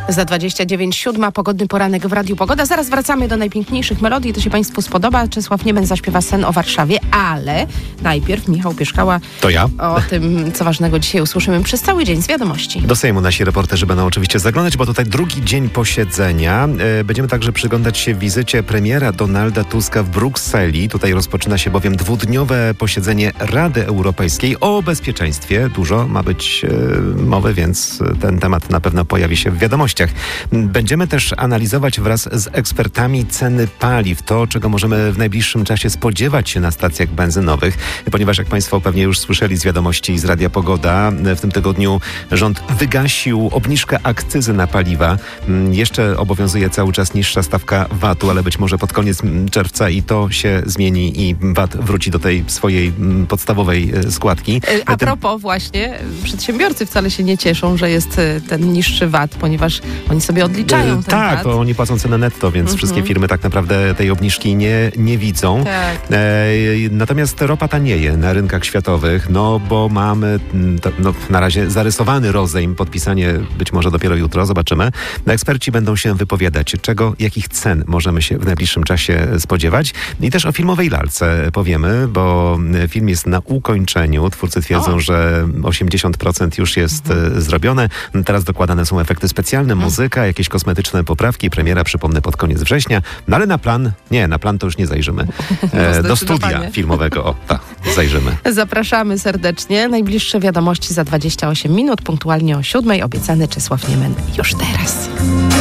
Za 29:07, pogodny poranek w Radiu Pogoda. Zaraz wracamy do najpiękniejszych melodii. To się Państwu spodoba. Czesław Niemen zaśpiewa Sen o Warszawie, ale najpierw Michał Pieszkała. To ja. O tym, co ważnego dzisiaj usłyszymy przez cały dzień z wiadomości. Do Sejmu nasi reporterzy będą oczywiście zaglądać, bo tutaj drugi dzień posiedzenia. Będziemy także przyglądać się wizycie premiera Donalda Tuska w Brukseli. Tutaj rozpoczyna się bowiem dwudniowe posiedzenie Rady Europejskiej. O bezpieczeństwie dużo ma być mowy, więc ten temat na pewno pojawi się w wiadomościach. Będziemy też analizować wraz z ekspertami ceny paliw, to czego możemy w najbliższym czasie spodziewać się na stacjach benzynowych, ponieważ jak Państwo pewnie już słyszeli z wiadomości z Radia Pogoda, w tym tygodniu rząd wygasił obniżkę akcyzy na paliwa. Jeszcze obowiązuje cały czas niższa stawka VAT-u, ale być może pod koniec czerwca i to się zmieni i VAT wróci do tej swojej podstawowej składki. A propos właśnie, przedsiębiorcy wcale się nie cieszą, że jest ten niższy VAT, ponieważ oni sobie odliczają ten tak, VAT. bo oni płacą cenę netto, więc wszystkie firmy tak naprawdę tej obniżki nie widzą. Tak. Natomiast ropa tanieje na rynkach światowych, bo mamy na razie zarysowany rozejm, podpisanie być może dopiero jutro, zobaczymy. Eksperci będą się wypowiadać, jakich cen możemy się w najbliższym czasie spodziewać. I też o filmowej lalce powiemy, bo film jest na ukończeniu. Twórcy twierdzą, że 80% już jest zrobione. Teraz dokładane są efekty specjalne, muzyka, jakieś kosmetyczne poprawki. Premiera, przypomnę, pod koniec września. No ale na plan to już nie zajrzymy. Do studia filmowego, zajrzymy. Zapraszamy serdecznie. Najbliższe wiadomości za 28 minut, punktualnie o 7:00. Obiecany Czesław Niemen już teraz.